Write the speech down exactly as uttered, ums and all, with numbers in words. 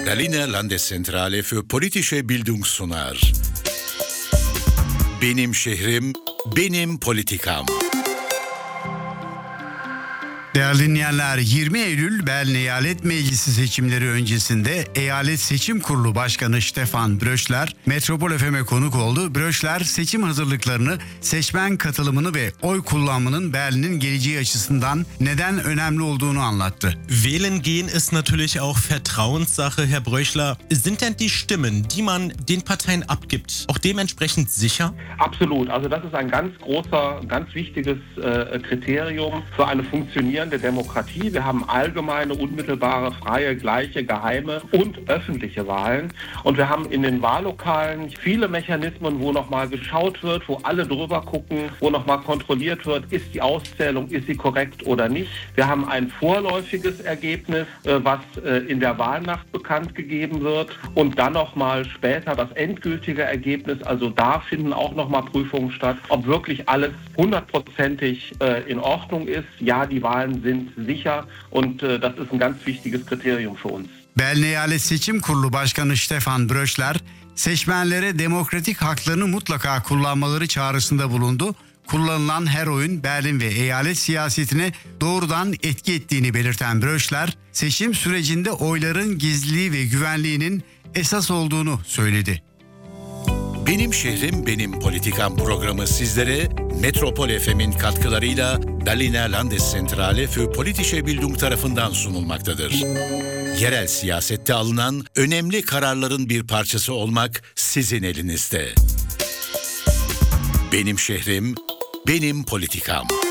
Berliner Landeszentrale für politische Bildung sunar. Benim şehrim, benim politikam. Değerli dinleyenler, yirmi Eylül Berlin Eyalet Meclisi seçimleri öncesinde Eyalet Seçim Kurulu Başkanı Stefan Bröschler, Metropol F M'e konuk oldu. Bröschler, seçim hazırlıklarını, seçmen katılımını ve oy kullanmanın Berlin'in geleceği açısından neden önemli olduğunu anlattı. Wählen gehen ist natürlich auch Vertrauenssache, Herr Bröschler. Sind denn die Stimmen, die man den Parteien abgibt, auch dementsprechend sicher? Absolut. Also das ist ein ganz großer, ganz wichtiges äh, Kriterium für eine funktionierende Demokratie. Wir haben allgemeine, unmittelbare, freie, gleiche, geheime und öffentliche Wahlen. Und wir haben in den Wahllokalen viele Mechanismen, wo nochmal geschaut wird, wo alle drüber gucken, wo nochmal kontrolliert wird, ist die Auszählung, ist sie korrekt oder nicht. Wir haben ein vorläufiges Ergebnis, was in der Wahlnacht bekannt gegeben wird. Und dann nochmal später das endgültige Ergebnis. Also da finden auch nochmal Prüfungen statt, ob wirklich alles hundertprozentig in Ordnung ist. Ja, die Wahlen sind sicher und äh, das ist ein ganz wichtiges Kriterium für uns. Berlin Eyalet Seçim Kurulu Başkanı Stefan Bröschler, seçmenlere demokratik haklarını mutlaka kullanmaları çağrısında bulundu. Kullanılan her oyun Berlin ve eyalet siyasetine doğrudan etki ettiğini belirten Bröschler, seçim sürecinde oyların gizliliği ve güvenliğinin esas olduğunu söyledi. Benim şehrim, benim politikam programı sizlere Metropol F M'in katkılarıyla Berliner Landeszentrale für politische Bildung tarafından sunulmaktadır. Yerel siyasette alınan önemli kararların bir parçası olmak sizin elinizde. Benim şehrim, benim politikam.